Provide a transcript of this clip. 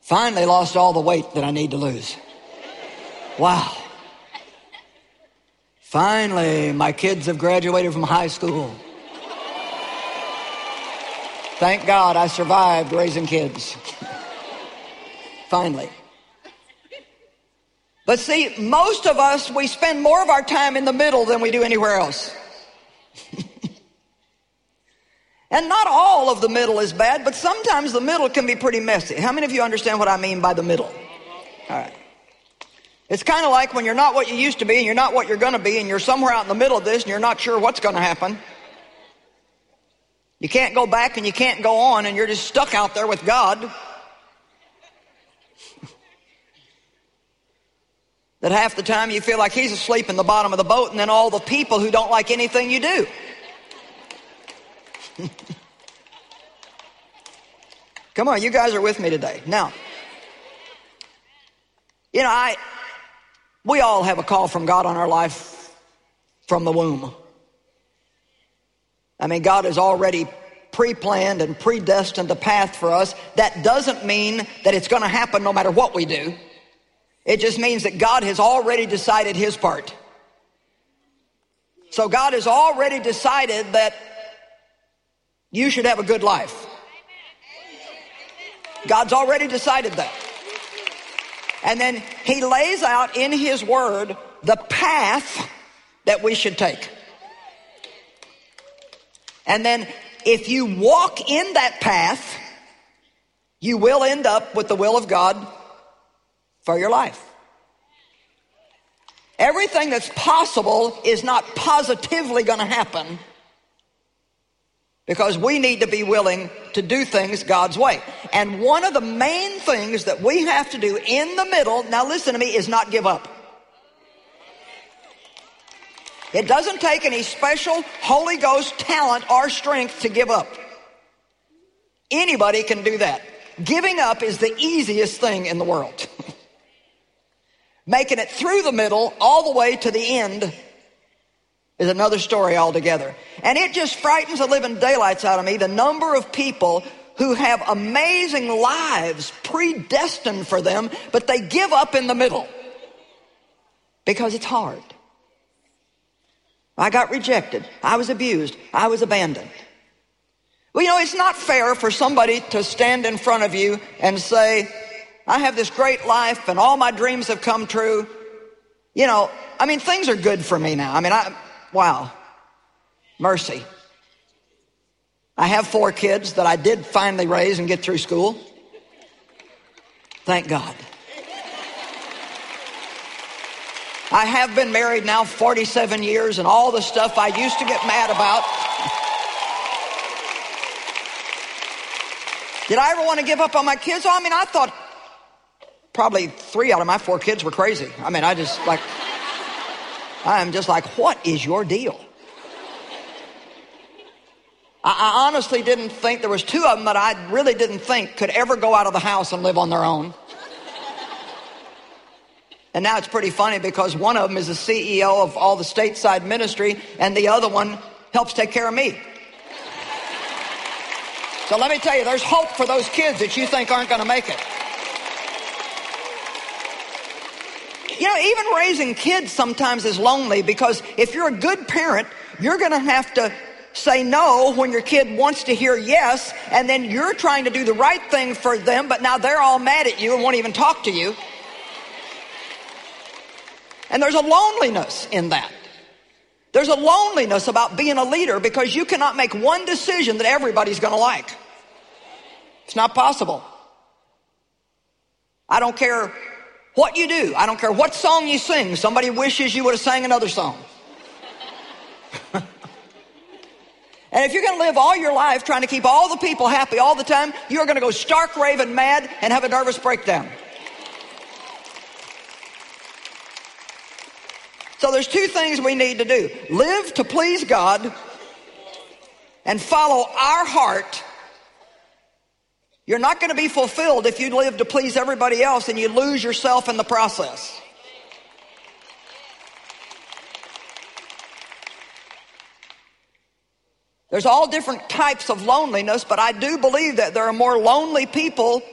Finally lost all the weight that I need to lose. Wow. Finally, my kids have graduated from high school. Thank God I survived raising kids. Finally. But see, most of us, we spend more of our time in the middle than we do anywhere else. And not all of the middle is bad, but sometimes the middle can be pretty messy. How many of you understand what I mean by the middle? All right. It's kind of like when you're not what you used to be and you're not what you're going to be and you're somewhere out in the middle of this and you're not sure what's going to happen. You can't go back and you can't go on and you're just stuck out there with God. That half the time you feel like he's asleep in the bottom of the boat, and then all the people who don't like anything you do. Come on, you guys are with me today. Now, you know, we all have a call from God on our life from the womb. I mean, God has already pre-planned and predestined a path for us. That doesn't mean that it's going to happen no matter what we do. It just means that God has already decided his part. So God has already decided that you should have a good life. God's already decided that. And then he lays out in his word the path that we should take. And then if you walk in that path, you will end up with the will of God for your life. Everything that's possible is not positively going to happen, because we need to be willing to do things God's way. And one of the main things that we have to do in the middle, now listen to me, is not give up. It doesn't take any special Holy Ghost talent or strength to give up. Anybody can do that. Giving up is the easiest thing in the world. Making it through the middle all the way to the end is another story altogether. And it just frightens the living daylights out of me, the number of people who have amazing lives predestined for them, but they give up in the middle because it's hard. I got rejected. I was abused. I was abandoned. Well, you know, it's not fair for somebody to stand in front of you and say, I have this great life and all my dreams have come true. You know, I mean, things are good for me now. I mean, wow, mercy. I have 4 kids that I did finally raise and get through school. Thank God. I have been married now 47 years, and all the stuff I used to get mad about. Did I ever want to give up on my kids? Oh, I mean, I thought probably 3 out of my 4 kids were crazy. I mean, I'm just like, what is your deal? I honestly didn't think, there was 2 of them that I really didn't think could ever go out of the house and live on their own. And now it's pretty funny because one of them is the CEO of all the stateside ministry and the other one helps take care of me. So let me tell you, there's hope for those kids that you think aren't going to make it. You know, even raising kids sometimes is lonely, because if you're a good parent, you're going to have to say no when your kid wants to hear yes, and then you're trying to do the right thing for them, but now they're all mad at you and won't even talk to you. And there's a loneliness in that. There's a loneliness about being a leader, because you cannot make one decision that everybody's going to like. It's not possible. I don't care what you do. I don't care what song you sing. Somebody wishes you would have sang another song. And if you're going to live all your life trying to keep all the people happy all the time, you're going to go stark raving mad and have a nervous breakdown. So there's 2 things we need to do. Live to please God and follow our heart. You're not going to be fulfilled if you live to please everybody else and you lose yourself in the process. There's all different types of loneliness, but I do believe that there are more lonely people